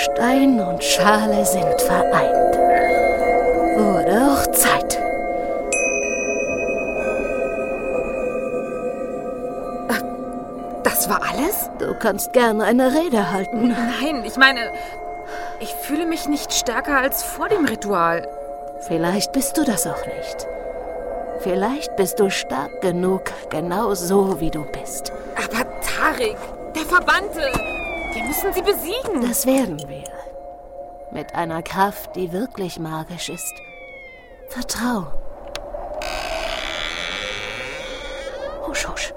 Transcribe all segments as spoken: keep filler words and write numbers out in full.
Stein und Schale sind vereint. Wurde auch Zeit. Das war alles? Du kannst gerne eine Rede halten. Nein, ich meine, ich fühle mich nicht stärker als vor dem Ritual. Vielleicht bist du das auch nicht. Vielleicht bist du stark genug, genau so wie du bist. Aber Tariq, der Verbannte, wir müssen sie besiegen. Das werden wir. Mit einer Kraft, die wirklich magisch ist. Vertrau. Husch, husch.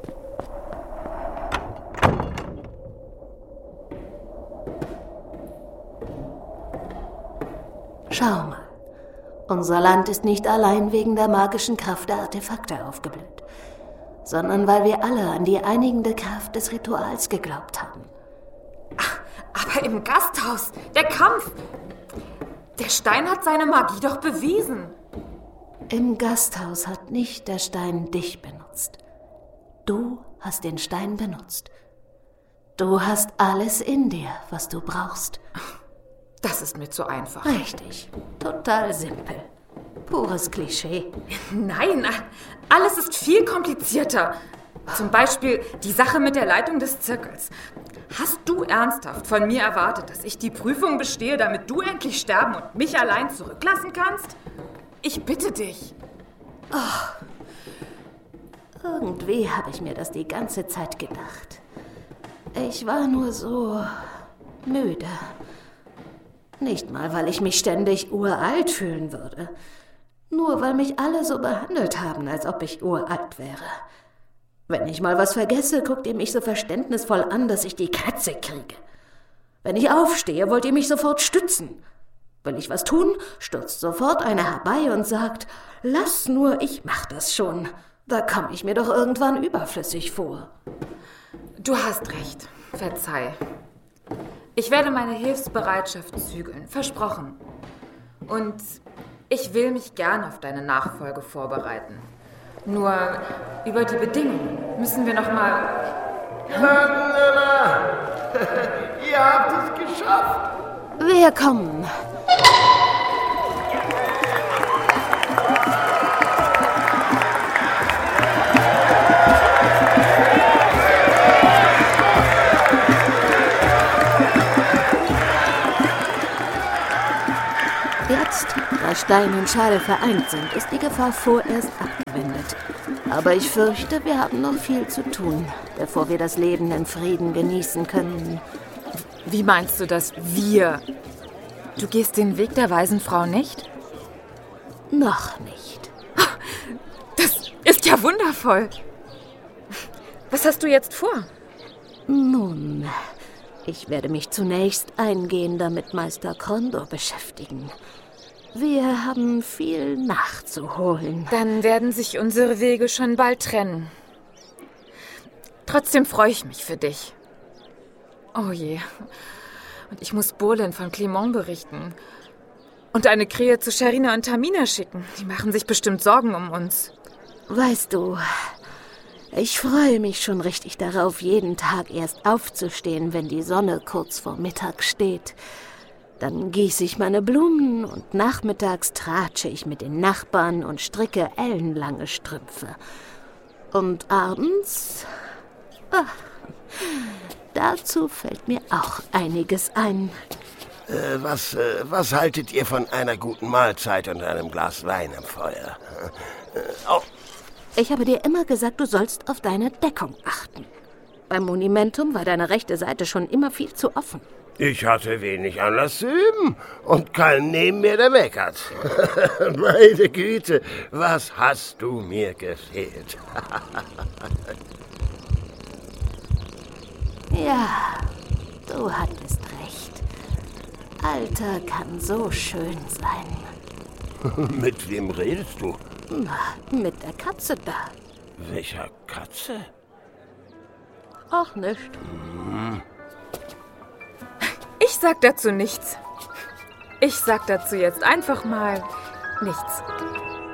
Schau mal. Unser Land ist nicht allein wegen der magischen Kraft der Artefakte aufgeblüht, sondern weil wir alle an die einigende Kraft des Rituals geglaubt haben. Ach, aber im Gasthaus, der Kampf. Der Stein hat seine Magie doch bewiesen. Im Gasthaus hat nicht der Stein dich benutzt. Du hast den Stein benutzt. Du hast alles in dir, was du brauchst. Das ist mir zu einfach. Richtig. Total simpel. Pures Klischee. Nein, alles ist viel komplizierter. Zum Beispiel die Sache mit der Leitung des Zirkels. Hast du ernsthaft von mir erwartet, dass ich die Prüfung bestehe, damit du endlich sterben und mich allein zurücklassen kannst? Ich bitte dich. Oh. Irgendwie habe ich mir das die ganze Zeit gedacht. Ich war nur so müde. Nicht mal, weil ich mich ständig uralt fühlen würde. Nur weil mich alle so behandelt haben, als ob ich uralt wäre. Wenn ich mal was vergesse, guckt ihr mich so verständnisvoll an, dass ich die Katze kriege. Wenn ich aufstehe, wollt ihr mich sofort stützen. Will ich was tun, stürzt sofort einer herbei und sagt, lass nur, ich mach das schon. Da komme ich mir doch irgendwann überflüssig vor. Du hast recht. Verzeih. Ich werde meine Hilfsbereitschaft zügeln, versprochen. Und ich will mich gern auf deine Nachfolge vorbereiten. Nur über die Bedingungen müssen wir noch mal... Hannela! Ihr habt es geschafft! Wir kommen. Jetzt, da Stein und Schale vereint sind, ist die Gefahr vorerst abgewendet. Aber ich fürchte, wir haben noch viel zu tun, bevor wir das Leben in Frieden genießen können. Wie meinst du das, wir? Du gehst den Weg der weisen Frau nicht? Noch nicht. Das ist ja wundervoll. Was hast du jetzt vor? Nun, ich werde mich zunächst eingehender mit Meister Krondor beschäftigen. Wir haben viel nachzuholen. Dann werden sich unsere Wege schon bald trennen. Trotzdem freue ich mich für dich. Oh je. Und ich muss Bolin von Clement berichten. Und eine Krähe zu Sharina und Tamina schicken. Die machen sich bestimmt Sorgen um uns. Weißt du, ich freue mich schon richtig darauf, jeden Tag erst aufzustehen, wenn die Sonne kurz vor Mittag steht. Dann gieße ich meine Blumen und nachmittags tratsche ich mit den Nachbarn und stricke ellenlange Strümpfe. Und abends... Ach, dazu fällt mir auch einiges ein. Äh, was, äh, was haltet ihr von einer guten Mahlzeit und einem Glas Wein am Feuer? Äh, oh. Ich habe dir immer gesagt, du sollst auf deine Deckung achten. Beim Monumentum war deine rechte Seite schon immer viel zu offen. Ich hatte wenig Anlass zu üben und keinen neben mir, der meckert. Meine Güte, was hast du mir gefehlt? Ja, du hattest recht. Alter kann so schön sein. Mit wem redest du? Na, mit der Katze da. Welcher Katze? Ach, nicht. Hm. Ich sag dazu nichts. Ich sag dazu jetzt einfach mal nichts.